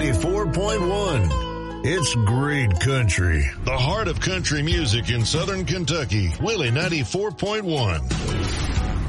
94.1. It's great country. The heart of country music in Southern Kentucky. Willie 94.1.